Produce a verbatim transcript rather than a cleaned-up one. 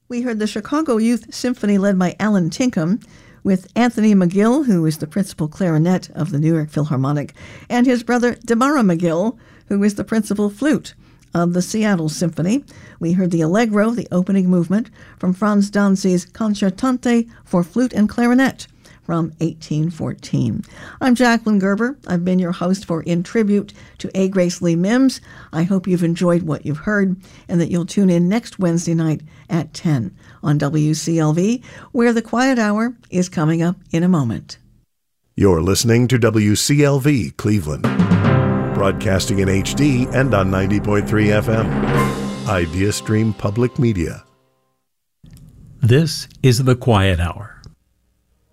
We heard the Chicago Youth Symphony led by Alan Tinkham, with Anthony McGill, who is the principal clarinet of the New York Philharmonic, and his brother Demara McGill, who is the principal flute of the Seattle Symphony. We heard the Allegro, the opening movement, from Franz Danzi's Concertante for Flute and Clarinet from eighteen fourteen. I'm Jacqueline Gerber. I've been your host for In Tribute to A. Grace Lee Mims. I hope you've enjoyed what you've heard and that you'll tune in next Wednesday night at ten on W C L V, where the Quiet Hour is coming up in a moment. You're listening to W C L V Cleveland, broadcasting in H D and on ninety point three F M. Idea Stream Public Media. This is the Quiet Hour.